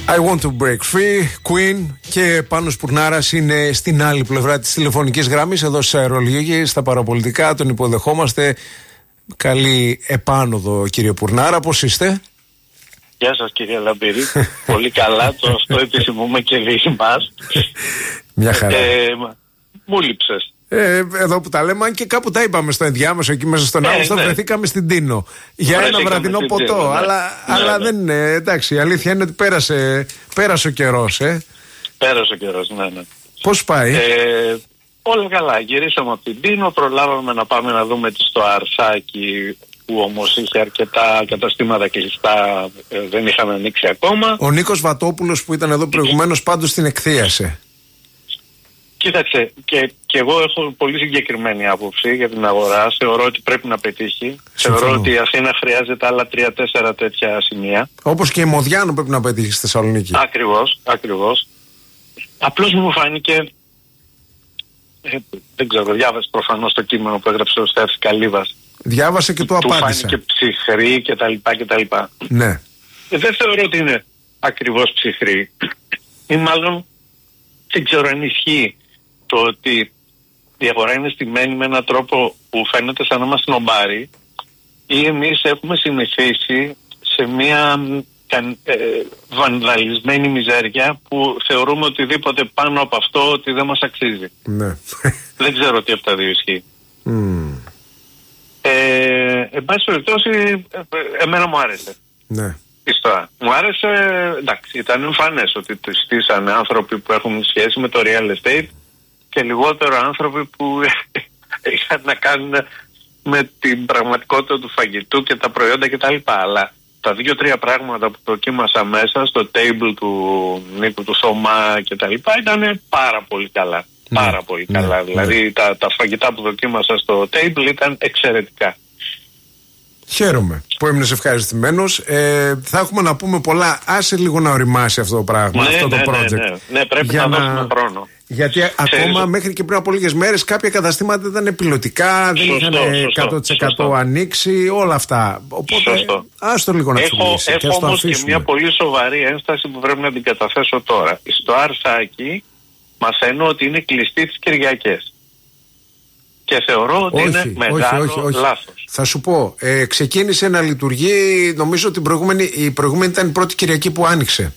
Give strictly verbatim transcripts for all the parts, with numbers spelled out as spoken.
I want to break free, Queen, και Πάνος Πουρνάρας είναι στην άλλη πλευρά της τηλεφωνικής γραμμής, εδώ σε αερολίγη, στα παραπολιτικά, τον υποδεχόμαστε. Καλή επάνωδο, κύριε Πουρνάρα, πώς είστε? Γεια σας, κύριε Λαμπύρη. Πολύ καλά, το αυτό επισημούμε και εμάς. Μια χαρά. Ε, μου λείψες. Ε, εδώ που τα λέμε, αν και κάπου τα είπαμε στο ενδιάμεσο, εκεί μέσα στον Αύγουστο, ναι, βρεθήκαμε στην Τίνο για βρεθήκαμε ένα βραδινό ποτό. Τίνο, ναι. Αλλά, ναι, αλλά ναι. δεν είναι, εντάξει, η αλήθεια είναι ότι πέρασε, πέρασε ο καιρός, ε. Πέρασε ο καιρός, ναι, ναι. Πώς πάει? Ε, όλα καλά, γυρίσαμε από την Τίνο, προλάβαμε να πάμε να δούμε στο Αρσάκι, που όμως είχε αρκετά καταστήματα κλειστά, ε, δεν είχαμε ανοίξει ακόμα. Ο Νίκος Βατόπουλος που ήταν εδώ προηγουμένως πάντως την εκθίασε. Κοίταξε, και, και εγώ έχω πολύ συγκεκριμένη άποψη για την αγορά. Θεωρώ ότι πρέπει να πετύχει. Συμφωνώ. Θεωρώ ότι η Αθήνα χρειάζεται άλλα τρία-τέσσερα τέτοια σημεία. Όπως και η Μοδιάνο πρέπει να πετύχει στη Θεσσαλονίκη. Ακριβώς, ακριβώς. Απλώς μου φάνηκε, ε, δεν ξέρω, διάβασε προφανώς το κείμενο που έγραψε ο Στέφης Καλύβας. Διάβασε και το απάντησα. Του φάνηκε ψυχρή και τα λοιπά και τα λοιπά. Ναι. Ε, δεν θεωρώ ότι είναι ακριβώς ψυχρή. Ή μάλλον δεν ξέρω αν ισχύει το ότι η αγορά είναι στημένη με έναν τρόπο που φαίνεται σαν να μας σνομπάρει, ή εμείς έχουμε συνηθίσει σε μια ε, βανδαλισμένη μιζέρια που θεωρούμε οτιδήποτε πάνω από αυτό ότι δεν μας αξίζει. Ναι. Δεν ξέρω τι από τα δύο ισχύει. Mm. Ε, εν πάση περιπτώσει, εμένα μου άρεσε. Ναι. Ιστοά. Μου άρεσε, εντάξει, ήταν εμφανές ότι το στήσανε άνθρωποι που έχουν σχέση με το real estate και λιγότερο άνθρωποι που είχαν να κάνουν με την πραγματικότητα του φαγητού και τα προϊόντα κτλ. Αλλά τα δύο-τρία πράγματα που δοκίμασα μέσα στο table του Νίκου του Θωμά κτλ. Ήταν πάρα πολύ καλά. Ναι, πάρα πολύ ναι, καλά. Ναι. Δηλαδή τα, τα φαγητά που δοκίμασα στο table ήταν εξαιρετικά. Χαίρομαι που έμεινες ευχαριστημένος. Ε, θα έχουμε να πούμε πολλά. Άσε λίγο να οριμάσει αυτό το πράγμα, ναι, αυτό ναι, το project. Ναι, ναι, ναι, πρέπει για να δώσουμε χρόνο. Γιατί Ξέρεις. ακόμα μέχρι και πριν από λίγες μέρες κάποια καταστήματα ήταν πιλωτικά, δεν είχαν εκατό τοις εκατό σωστό. ανοίξει, όλα αυτά. Οπότε άστο λίγο να ξυπνήσει. Έχω, έχω όμως και μια πολύ σοβαρή ένσταση που πρέπει να την καταθέσω τώρα. Στο Αρσάκι μαθαίνω ότι είναι κλειστή τις Κυριακές. Και θεωρώ ότι όχι, είναι μεγάλο όχι, όχι, όχι. λάθος. Θα σου πω, ε, ξεκίνησε να λειτουργεί, νομίζω την προηγούμενη, η προηγούμενη ήταν η πρώτη Κυριακή που άνοιξε.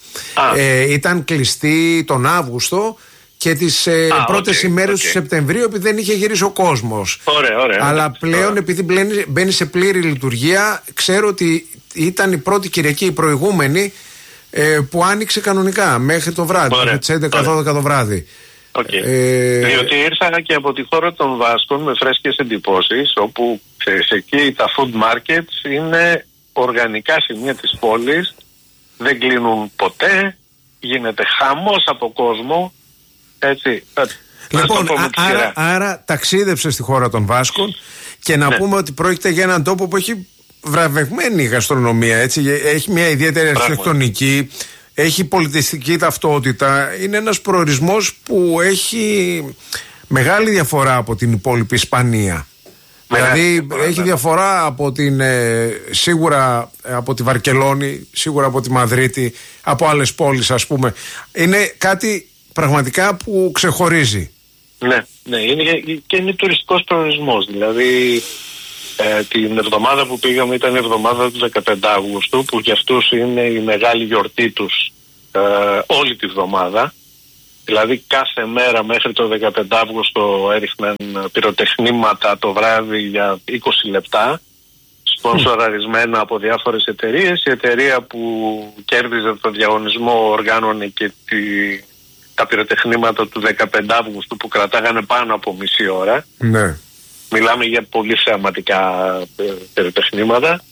Ε, ήταν κλειστή τον Αύγουστο και τις ε, Α, πρώτες okay, ημέρες okay. του Σεπτεμβρίου, επειδή δεν είχε γυρίσει ο κόσμος. Ωραία, ωραία. Αλλά ωραία. πλέον ωραία. επειδή μπαίνει, μπαίνει σε πλήρη λειτουργία, ξέρω ότι ήταν η πρώτη Κυριακή, η προηγούμενη, ε, που άνοιξε κανονικά μέχρι το βράδυ, μέχρι τις έντεκα δώδεκα το βράδυ. Okay. Ε... Διότι ήρθα και από τη χώρα των Βάσκων με φρέσκες εντυπώσεις, όπου ξέρεις, εκεί τα food markets είναι οργανικά σημεία της πόλης, δεν κλείνουν ποτέ, γίνεται χαμός από κόσμο, έτσι. Λοιπόν, α, άρα, άρα ταξίδεψε στη χώρα των Βάσκων και να ναι. πούμε ότι πρόκειται για έναν τόπο που έχει βραβευμένη γαστρονομία, έτσι, έχει μια ιδιαίτερη αρχιτεκτονική. Έχει πολιτιστική ταυτότητα. Είναι ένας προορισμός που έχει μεγάλη διαφορά από την υπόλοιπη Ισπανία. Μεγάλη δηλαδή διαφορά, έχει ναι. διαφορά από την ε, σίγουρα από τη Βαρκελόνη, σίγουρα από τη Μαδρίτη, από άλλες πόλεις ας πούμε. Είναι κάτι πραγματικά που ξεχωρίζει. Ναι, ναι, είναι και είναι τουριστικός προορισμός. Δηλαδή Ε, την εβδομάδα που πήγαμε ήταν η εβδομάδα του δεκαπέντε Αυγούστου, που για αυτούς είναι η μεγάλη γιορτή τους ε, όλη τη βδομάδα. Δηλαδή κάθε μέρα μέχρι το δεκαπέντε Αυγούστου έριχναν πυροτεχνήματα το βράδυ για είκοσι λεπτά, σπονσοραρισμένα από διάφορες εταιρείες. Η εταιρεία που κέρδιζε το διαγωνισμό οργάνωνε και τη, τα πυροτεχνήματα του δεκαπέντε Αυγούστου που κρατάγανε πάνω από μισή ώρα. Ναι. Μιλάμε για πολύ θεαματικά πυροτεχνήματα.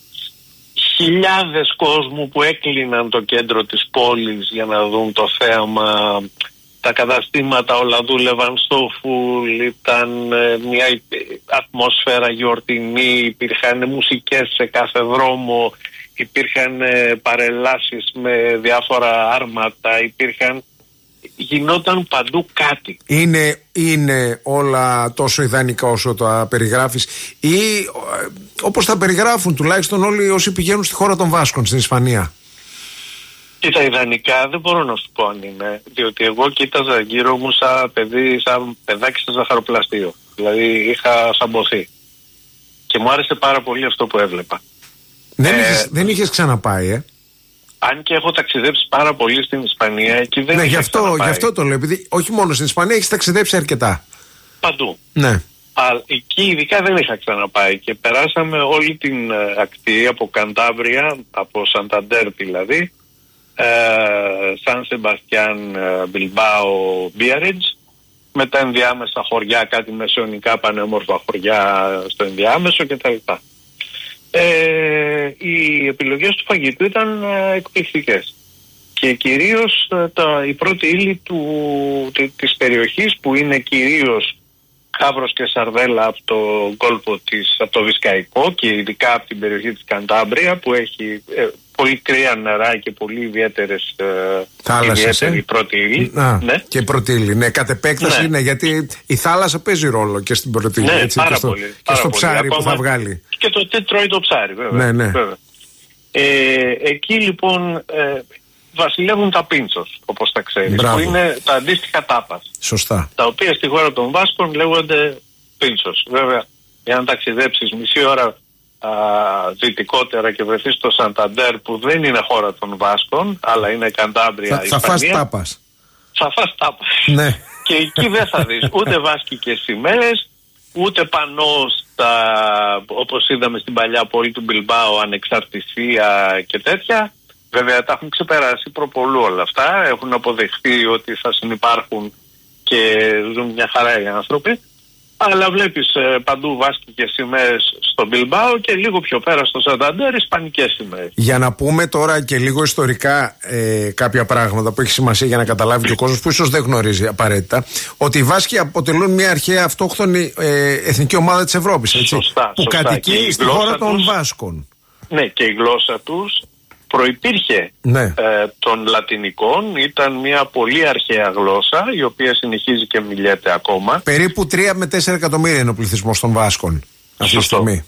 Χιλιάδες κόσμου που έκλειναν το κέντρο της πόλης για να δουν το θέαμα. Τα καταστήματα όλα δούλευαν στο φουλ. Ήταν ε, μια ατμόσφαιρα γιορτινή. Υπήρχαν μουσικές σε κάθε δρόμο. Υπήρχαν ε, παρελάσεις με διάφορα άρματα. Υπήρχαν... Γινόταν παντού κάτι. Είναι, είναι όλα τόσο ιδανικά όσο τα περιγράφεις ή όπως τα περιγράφουν τουλάχιστον όλοι όσοι πηγαίνουν στη χώρα των Βάσκων στην Ισπανία? Κοίτα, ιδανικά δεν μπορώ να σου πω αν είναι, διότι εγώ κοίταζα γύρω μου σαν παιδί, σαν παιδάκι σε ζαχαροπλαστείο. Δηλαδή είχα σαμποθεί. Και μου άρεσε πάρα πολύ αυτό που έβλεπα. Δεν, ε, είχες, δεν είχες ξαναπάει, ε? Αν και έχω ταξιδέψει πάρα πολύ στην Ισπανία, εκεί δεν ναι, είχα γι' αυτό, ξαναπάει. γι' αυτό το λέω, επειδή όχι μόνο στην Ισπανία, έχεις ταξιδέψει αρκετά. Παντού. Ναι. Αλλά εκεί ειδικά δεν είχα ξαναπάει και περάσαμε όλη την ακτή από Καντάμπρια, από Σανταντέρ δηλαδή, ε, Σαν Σεμπαστιάν, Μπιλμπάο, Μπίαριτζ, με τα ενδιάμεσα χωριά, κάτι μεσαιωνικά πανέμορφα χωριά στο ενδιάμεσο κτλ. Ε, οι επιλογές του φαγητού ήταν ε, εκπληκτικές και κυρίως ε, τα, η πρώτη ύλη του, τη, της περιοχής, που είναι κυρίως χάβρος και σαρδέλα από το κόλπο της, από το Βυσκαϊκό και ειδικά από την περιοχή της Καντάμπρια, που έχει ε, πολύ κρύα νερά και πολύ ιδιαίτερες ε, θάλασσες, ιδιαίτερη ε? πρώτη ύλη. Να, ναι. Και πρώτη ύλη, ναι, κατ' επέκταση, ναι. ναι, γιατί η θάλασσα παίζει ρόλο και στην πρώτη ύλη, ναι, έτσι, πάρα και στο, πολύ, και πάρα στο πολύ. ψάρι Ακόμα που θα βγάλει. Και το τι τρώει το ψάρι, βέβαια. Ναι, ναι. βέβαια. Ε, εκεί λοιπόν ε, βασιλεύουν τα πίντσος, όπως τα ξέρεις, Μπράβο. που είναι τα αντίστοιχα τάπας. Σωστά. Τα οποία στη χώρα των Βάσκων λέγονται πίντσος. Βέβαια, εάν ταξιδέψεις μισή ώρα α, δυτικότερα και βρεθείς στο Σανταντέρ, που δεν είναι χώρα των Βάσκων, αλλά είναι Καντάμπρια, θα, Ισπανία, θα φας τάπας. Θα φας τάπας. Ναι. Και εκεί δεν θα δεις ούτε βάσκικες σημαίες, ούτε πανώ στα, όπως είδαμε στην παλιά πόλη του Μπιλμπάο, ανεξαρτησία και τέτοια. Βέβαια τα έχουν ξεπεράσει προπολού όλα αυτά. Έχουν αποδεχθεί ότι θα συνυπάρχουν και ζουν μια χαρά οι άνθρωποι. Αλλά βλέπεις ε, παντού βάσκικες σημαίες στο Μπιλμπάο και λίγο πιο πέρα στο Σανταντέρ ισπανικές σημαίες. Για να πούμε τώρα και λίγο ιστορικά ε, κάποια πράγματα που έχει σημασία για να καταλάβει και ο κόσμος, που ίσως δεν γνωρίζει απαραίτητα, ότι οι Βάσκοι αποτελούν μια αρχαία αυτόχθονη ε, εθνική ομάδα της Ευρώπης, έτσι, σωστά, που σωστά. κατοικεί στη χώρα των τους, Βάσκων. Ναι, και η γλώσσα τους προϋπήρχε ναι. ε, των Λατινικών, ήταν μια πολύ αρχαία γλώσσα, η οποία συνεχίζει και μιλιέται ακόμα. Περίπου τρία με τέσσερα εκατομμύρια είναι ο πληθυσμός των Βάσκων αυτή τη στιγμή.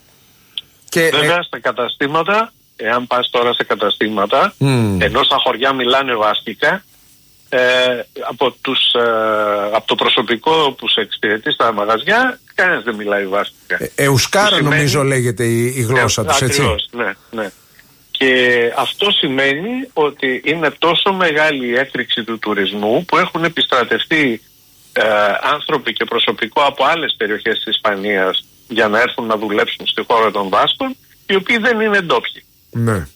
Και, βέβαια ε... στα καταστήματα, εάν πας τώρα σε καταστήματα, mm. ενώ στα χωριά μιλάνε βάσκικα, ε, από, τους, ε, από το προσωπικό που σε εξυπηρετεί στα μαγαζιά, κανένας δεν μιλάει βάσκικα. Ε, Εουσκάρα σημαίνει... νομίζω λέγεται η, η γλώσσα ε, τους, έτσι. Ακριβώς, ναι, ναι. Και αυτό σημαίνει ότι είναι τόσο μεγάλη η έκρηξη του τουρισμού, που έχουν επιστρατευτεί ε, άνθρωποι και προσωπικό από άλλες περιοχές της Ισπανίας για να έρθουν να δουλέψουν στη χώρα των Βάσκων, οι οποίοι δεν είναι ντόπιοι. Ναι.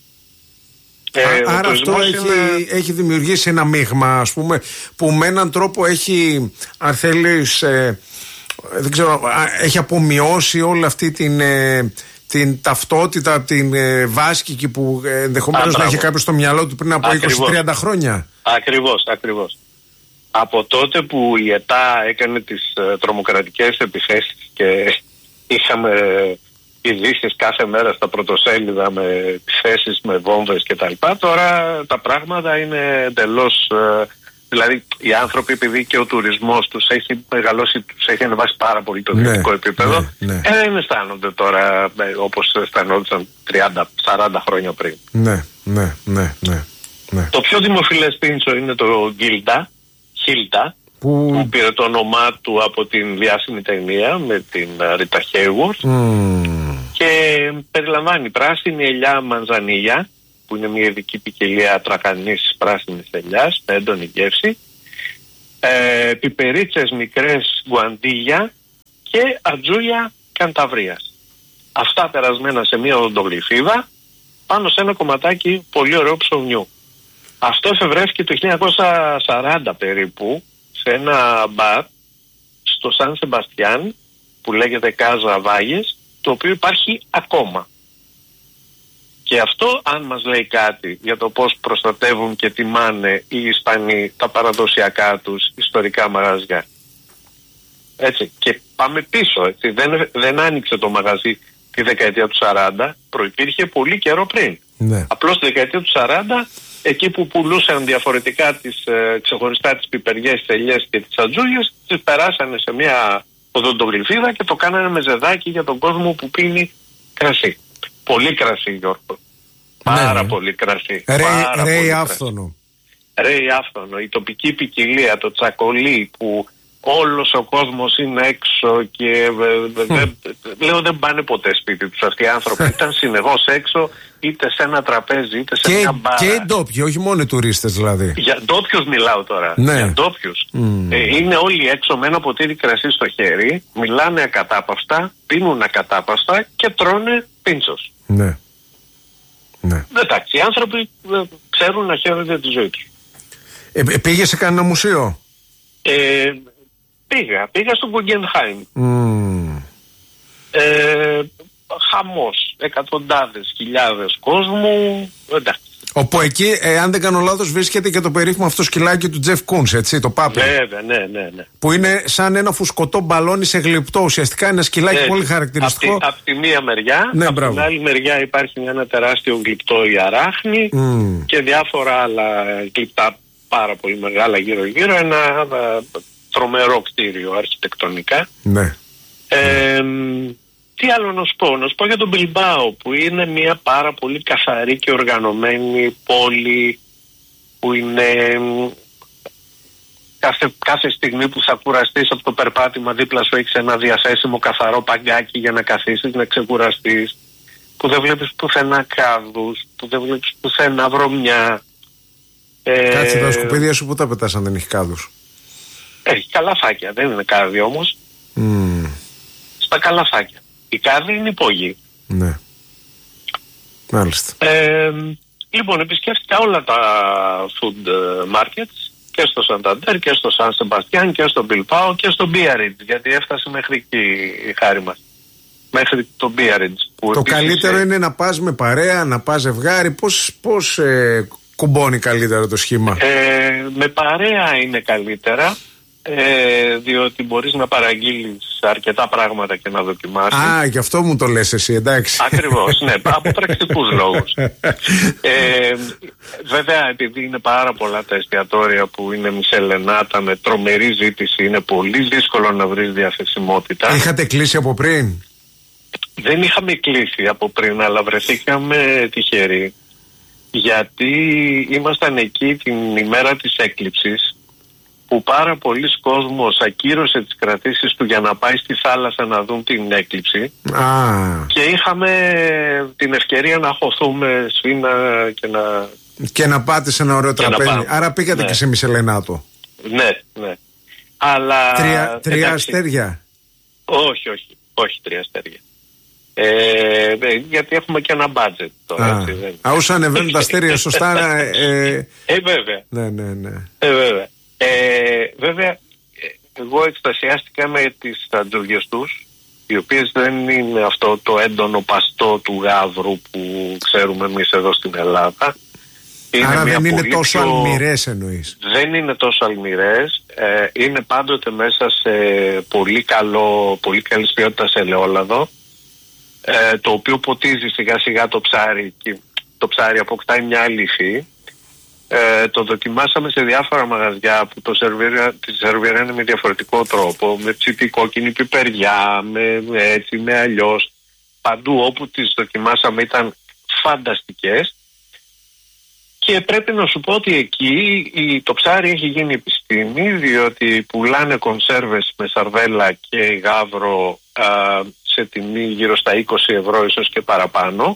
Ε, Α, άρα αυτό είναι... έχει, έχει δημιουργήσει ένα μείγμα, ας πούμε, που με έναν τρόπο έχει, αν θέλεις, ε, δεν ξέρω, έχει απομειώσει όλη αυτή την... Ε, την ταυτότητα, την ε, βάσκικη που ε, ενδεχομένως να έχει κάποιος στο μυαλό του πριν από είκοσι με τριάντα χρόνια. Ακριβώς, ακριβώς. Από τότε που η ΕΤΑ έκανε τις ε, τρομοκρατικές επιθέσεις και είχαμε ε, ειδήσεις κάθε μέρα στα πρωτοσέλιδα με επιθέσεις, με βόμβες κτλ. Τώρα τα πράγματα είναι εντελώς... Ε, δηλαδή οι άνθρωποι, επειδή και ο τουρισμός τους έχει μεγαλώσει, τους έχει ανεβάσει πάρα πολύ το βιωτικό ναι, επίπεδο, ναι, ναι. Ε, δεν αισθάνονται τώρα ε, όπως αισθανόντουσαν τριάντα σαράντα χρόνια πριν. Ναι, ναι, ναι, ναι, ναι. Το πιο δημοφιλές πίντσο είναι το Γκίλτα, Χίλτα, που... που πήρε το όνομά του από την διάσημη ταινία με την Ρίτα Χέιουορθ mm. και περιλαμβάνει πράσινη ελιά μανζανίλια, που είναι μια ειδική ποικιλία τρακανής πράσινης ελιάς με έντονη γεύση, ε, πιπερίτσες μικρές γκουαντίγια και ατζούλια Κανταβρίας. Αυτά περασμένα σε μια οδοντογλυφίδα πάνω σε ένα κομματάκι πολύ ωραίο ψωμιού. Αυτό εφευρέθηκε το χίλια εννιακόσια σαράντα περίπου σε ένα μπαρ στο Σαν Σεμπαστιάν που λέγεται Κάζα Βάγες, το οποίο υπάρχει ακόμα. Και αυτό, αν μας λέει κάτι για το πώς προστατεύουν και τιμάνε οι Ισπανοί τα παραδοσιακά τους ιστορικά μαγαζιά. Έτσι. Και πάμε πίσω. Έτσι. Δεν, δεν άνοιξε το μαγαζί τη δεκαετία του σαράντα, προϋπήρχε πολύ καιρό πριν. Ναι. Απλώς τη δεκαετία του σαράντα, εκεί που πουλούσαν διαφορετικά τις, ε, ξεχωριστά τις πιπεριές, τις ελιές και τις ατζούλιες, τις περάσανε σε μια οδοντογλυφίδα και το κάνανε με ζεδάκι για τον κόσμο που πίνει κρασί. Πολύ κρασί, Γιώργο. Πάρα ναι. πολύ κρασί. Ρέι άφθονο. Ρέι άφθονο. Η τοπική ποικιλία, το τσακολί που όλος ο κόσμος είναι έξω και mm. δε, λέω δεν πάνε ποτέ σπίτι τους αυτοί οι άνθρωποι. Ήταν συνεχώς έξω, είτε σε ένα τραπέζι είτε σε και, μια μπάρα. Και οι ντόπιοι, όχι μόνο οι τουρίστες δηλαδή. Για ντόπιους μιλάω τώρα. Ναι. Για ντόπιους. Mm. Ε, είναι όλοι έξω με ένα ποτήρι κρασί στο χέρι, μιλάνε ακατάπαυστα, πίνουν ακατάπαυστα και τρώνε πίντσος. Ναι. Ναι. Εντάξει, οι άνθρωποι ξέρουν να χαίρονται τη ζωή τους. Ε, πήγε σε κανένα μουσείο? Ε, πήγα, πήγα στο Guggenheim. Mm. Ε, χαμός, εκατοντάδες, χιλιάδες κόσμου, εντάξει. Όπου εκεί, ε, αν δεν κάνω λάθος, βρίσκεται και το περίφημο αυτό σκυλάκι του Τζεφ Κούνς, έτσι, το Πάπι. Βέβαια, ναι, ναι, ναι. Που είναι σαν ένα φουσκωτό μπαλόνι σε γλυπτό. Ουσιαστικά είναι ένα σκυλάκι έτσι, πολύ χαρακτηριστικό. Από τη, τη μία μεριά, ναι, από την άλλη μεριά υπάρχει ένα τεράστιο γλυπτό η αράχνη mm. και διάφορα άλλα γλυπτά πάρα πολύ μεγάλα γύρω-γύρω. Ένα α, τρομερό κτίριο αρχιτεκτονικά. Ναι. Ε, Τι άλλο να σου πω, να σου πω για τον Μπιλμπάο που είναι μια πάρα πολύ καθαρή και οργανωμένη πόλη που είναι κάθε, κάθε στιγμή που θα κουραστείς από το περπάτημα δίπλα σου έχεις ένα διαθέσιμο καθαρό παγκάκι για να καθίσεις να ξεκουραστείς, που δεν βλέπεις πουθενά κάδους, που δεν βλέπεις πουθενά βρωμιά. Κάτσε τα σκουπίδια σου που τα πετάς αν δεν έχει κάδους? Έχει καλαφάκια, δεν είναι κάδι όμως. Mm. Στα καλαφάκια. Η κάδη είναι υπόγειη. Ναι. Μάλιστα. Ε, λοιπόν, επισκέφτηκα όλα τα food markets και στο Σανταντέρ και στο Σαν Σεμπαστιάν και στο Μπιλμπάο και στο Biarritz, γιατί έφτασε μέχρι εκεί η χάρη μας. Μέχρι το Biarritz. Το καλύτερο ε... είναι να πας με παρέα, να πας ζευγάρι. Πώς, πώς ε, κουμπώνει καλύτερα το σχήμα? Ε, με παρέα είναι καλύτερα. Ε, διότι μπορείς να παραγγείλεις αρκετά πράγματα και να δοκιμάσεις. Α, γι' αυτό μου το λες εσύ, εντάξει. Ακριβώς, ναι, από πρακτικούς λόγους. ε, βέβαια, επειδή είναι πάρα πολλά τα εστιατόρια που είναι μισελενάτα με τρομερή ζήτηση, είναι πολύ δύσκολο να βρεις διαθεσιμότητα. Είχατε κλείσει από πριν? Δεν είχαμε κλείσει από πριν, αλλά βρεθήκαμε τυχεροί, γιατί ήμασταν εκεί την ημέρα της έκλειψης, που πάρα πολλοί κόσμος ακύρωσε τις κρατήσεις του για να πάει στη θάλασσα να δουν την έκλειψη. Ah. Και είχαμε την ευκαιρία να χωθούμε σφίνα και να... Και να πάτε σε ένα ωραίο τραπέζι. Άρα πήγατε, ναι, και σε μισελενάτο. Ναι, ναι. Αλλά... Τρία, τρία εντάξει, αστέρια. Όχι, όχι. Όχι τρία αστέρια. Ε, γιατί έχουμε και ένα μπάτζετ τώρα. Α, έτσι, δεν... Α, όσο ανεβαίνουν τα αστέρια σωστά... Ε, ε, βέβαια. Ναι, ναι, ναι. Ε, βέβαια. Ε, βέβαια, εγώ εκστασιάστηκα με τις αντζούγιες τους, οι οποίες δεν είναι αυτό το έντονο παστό του γάβρου που ξέρουμε εμείς εδώ στην Ελλάδα. Είναι Άρα δεν είναι τόσο πιο... αλμυρές εννοείς? Δεν είναι τόσο αλμυρές, ε, είναι πάντοτε μέσα σε πολύ καλό, πολύ καλής ποιότητας ελαιόλαδο, ε, το οποίο ποτίζει σιγά σιγά το ψάρι και το ψάρι αποκτάει μια άλλη υφή. Ε, το δοκιμάσαμε σε διάφορα μαγαζιά που το σερβίρανε με διαφορετικό τρόπο, με ψητή κόκκινη πιπεριά, με, με έτσι, με αλλιώς. Παντού όπου τις δοκιμάσαμε ήταν φανταστικές. Και πρέπει να σου πω ότι εκεί η, το ψάρι έχει γίνει επιστήμη, διότι πουλάνε κονσέρβες με σαρδέλα και γάβρο α, σε τιμή γύρω στα είκοσι ευρώ, ίσως και παραπάνω.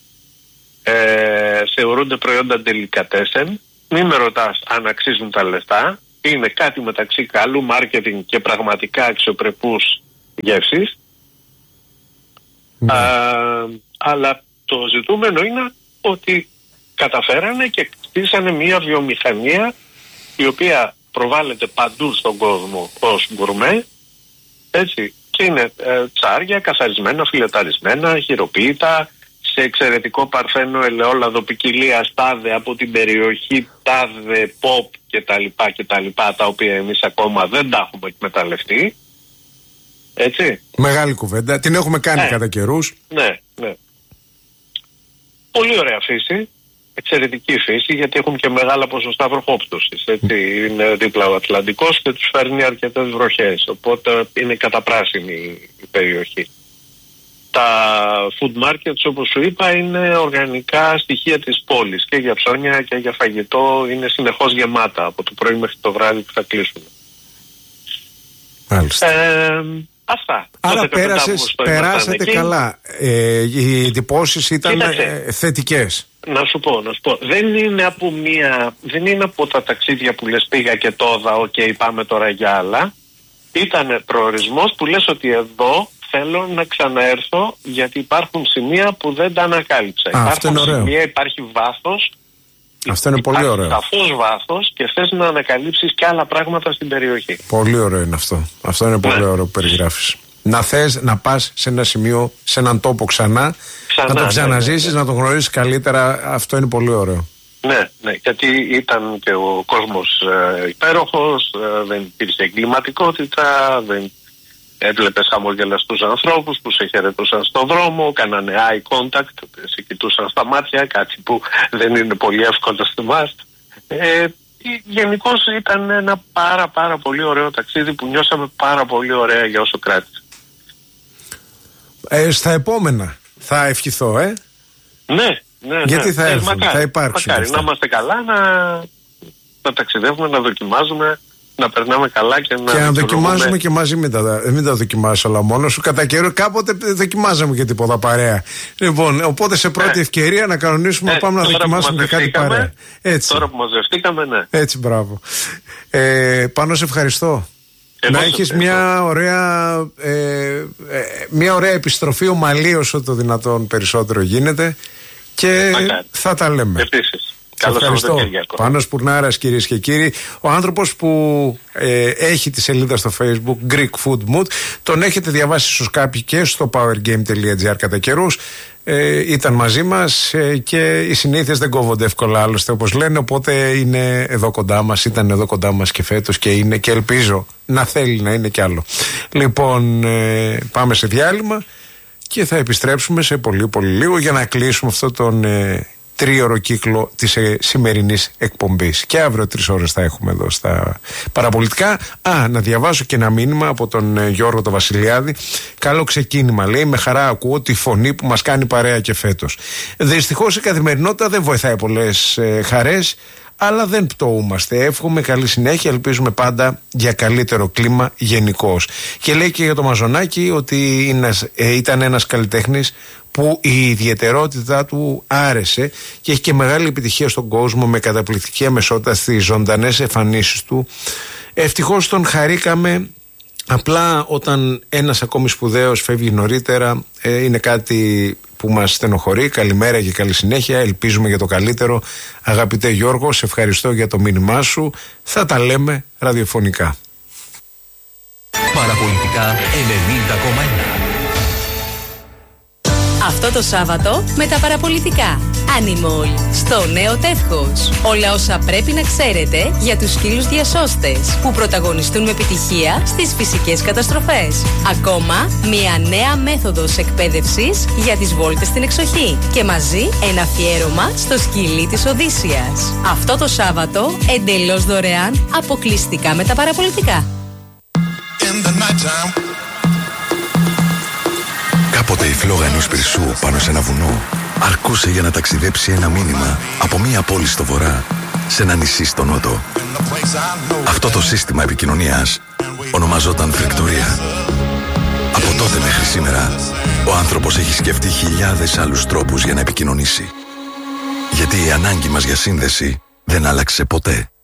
Ε, θεωρούνται προϊόντα ντελικατέσεν. Μην με ρωτάς αν αξίζουν τα λεφτά. Είναι κάτι μεταξύ καλού μάρκετινγκ και πραγματικά αξιοπρεπούς γεύσης. Mm. Α, αλλά το ζητούμενο είναι ότι καταφέρανε και κτίσανε μια βιομηχανία η οποία προβάλλεται παντού στον κόσμο ως γκουρμέ, έτσι, και είναι ε, ψάρια καθαρισμένα, φιλεταρισμένα, χειροποίητα, σε εξαιρετικό παρθένο ελαιόλαδο ποικιλία τάδε από την περιοχή τάδε, pop κτλ, κτλ, τα οποία εμείς ακόμα δεν τα έχουμε εκμεταλλευτεί. Έτσι. Μεγάλη κουβέντα, την έχουμε κάνει ναι. κατά καιρούς. Ναι, ναι. Πολύ ωραία φύση, εξαιρετική φύση, γιατί έχουν και μεγάλα ποσοστά βροχόπτωσης. Έτσι. Είναι δίπλα ο Ατλαντικός και τους φέρνει αρκετές βροχές, οπότε είναι καταπράσινη η περιοχή. τα food markets, όπως σου είπα, είναι οργανικά στοιχεία της πόλης, και για ψώνια και για φαγητό είναι συνεχώς γεμάτα από το πρωί μέχρι το βράδυ που θα κλείσουν. Μάλιστα. Ε, αυτά. Άρα πέρασες, περάσατε καλά. Ε, οι εντυπώσεις ήταν ε, θετικές. Να σου πω, να σου πω. Δεν είναι από μία, δεν είναι από τα ταξίδια που λες πήγα και τόδα, οκ, okay, πάμε τώρα για άλλα. Ήταν προορισμός που λες ότι εδώ θέλω να ξαναέρθω, γιατί υπάρχουν σημεία που δεν τα ανακάλυψα. Α, αυτό είναι ωραίο. Σημεία, υπάρχει βάθος. Αυτό είναι πολύ ωραίο. Σαφώς βάθος και θες να ανακαλύψεις και άλλα πράγματα στην περιοχή. Πολύ ωραίο είναι αυτό. Αυτό είναι πολύ ναι. ωραίο που περιγράφεις. Να θες να πας σε ένα σημείο, σε έναν τόπο ξανά, ξανά να το ξαναζήσεις, ναι, ναι. να τον γνωρίσεις καλύτερα. Αυτό είναι πολύ ωραίο. Ναι, ναι, γιατί ήταν και ο κόσμος ε, υπέροχος, ε, δεν υπήρχε εγκληματικότητα, δεν έβλεπες χαμογελαστούς ανθρώπους που σε χαιρετούσαν στον δρόμο, κάνανε eye contact, σε κοιτούσαν στα μάτια, κάτι που δεν είναι πολύ εύκολο στη μας. Ε, γενικώς ήταν ένα πάρα πάρα πολύ ωραίο ταξίδι που νιώσαμε πάρα πολύ ωραία για όσο κράτησε. Ε, στα επόμενα θα ευχηθώ, ε. Ναι, ναι, γιατί ναι. θα έρθουν, ε, μακάρι, θα υπάρξουν. Μακάρι, να είμαστε καλά, να, να ταξιδεύουμε, να δοκιμάζουμε, να περνάμε καλά και να. Και να δοκιμάζουμε και μαζί, μην τα, μην τα δοκιμάσεις όλα μόνο σου. Κατά καιρό κάποτε δοκιμάζαμε και τίποτα παρέα. Λοιπόν, οπότε σε πρώτη ε. ευκαιρία να κανονίσουμε ε, να πάμε να δοκιμάσουμε και κάτι παρέα. Έτσι. Τώρα που μαζευτήκαμε, ναι. Έτσι, μπράβο. Ε, Πάνω σε ευχαριστώ. Εγώ να έχεις μια ωραία, ε, ε, μια ωραία επιστροφή ομαλή όσο το δυνατόν περισσότερο γίνεται και Μακάρι. θα τα λέμε. Επίσης. Καλώς ευχαριστώ. Πάνος Πουρνάρας, κυρίες και κύριοι, ο άνθρωπος που ε, έχει τη σελίδα στο Facebook Greek Food Mood, τον έχετε διαβάσει ίσως κάποιοι και στο powergame.gr κατά καιρούς. Ε, ήταν μαζί μας ε, και οι συνήθειες δεν κόβονται εύκολα, άλλωστε όπως λένε, οπότε είναι εδώ κοντά μας, ήταν εδώ κοντά μας και φέτος και είναι και ελπίζω να θέλει να είναι κι άλλο. Λοιπόν, ε, πάμε σε διάλειμμα και θα επιστρέψουμε σε πολύ πολύ λίγο για να κλείσουμε αυτό τον ε, τρίωρο κύκλο της ε, σημερινής εκπομπής. Και αύριο τρεις ώρες θα έχουμε εδώ στα παραπολιτικά. Α, να διαβάσω και ένα μήνυμα από τον ε, Γιώργο το Βασιλιάδη. Καλό ξεκίνημα, λέει. Με χαρά ακούω τη φωνή που μας κάνει παρέα και φέτος. Δυστυχώς η καθημερινότητα δεν βοηθάει πολλές ε, χαρές, αλλά δεν πτωούμαστε. Εύχομαι καλή συνέχεια, ελπίζουμε πάντα για καλύτερο κλίμα γενικώς. Και λέει και για το Μαζονάκι ότι είναι, ε, ήταν ένας καλλιτέχνης που η ιδιαιτερότητά του άρεσε και έχει και μεγάλη επιτυχία στον κόσμο με καταπληκτική αμεσότητα στις ζωντανές εμφανίσεις του. Ευτυχώς τον χαρήκαμε. Απλά όταν ένας ακόμη σπουδαίος φεύγει νωρίτερα ε, είναι κάτι που μας στενοχωρεί. Καλημέρα και καλή συνέχεια. Ελπίζουμε για το καλύτερο. Αγαπητέ Γιώργο, σε ευχαριστώ για το μήνυμά σου. Θα τα λέμε ραδιοφωνικά. Παραπολιτικά ενενήντα κόμμα ένα. Αυτό το Σάββατο με τα παραπολιτικά. Animal στο νέο Τεύχος. Όλα όσα πρέπει να ξέρετε για τους σκύλους διασώστες που πρωταγωνιστούν με επιτυχία στις φυσικές καταστροφές. Ακόμα μια νέα μέθοδος εκπαίδευσης για τις βόλτες στην εξοχή. Και μαζί ένα αφιέρωμα στο σκυλί της Οδύσσιας. Αυτό το Σάββατο εντελώς δωρεάν, αποκλειστικά με τα παραπολιτικά. Κάποτε η φλόγα ενός πυρσού πάνω σε ένα βουνό αρκούσε για να ταξιδέψει ένα μήνυμα από μία πόλη στο βορρά σε ένα νησί στο νότο. Αυτό το σύστημα επικοινωνίας ονομαζόταν φρεκτορία. Από τότε μέχρι σήμερα ο άνθρωπος έχει σκεφτεί χιλιάδες άλλους τρόπους για να επικοινωνήσει. Γιατί η ανάγκη μας για σύνδεση δεν άλλαξε ποτέ.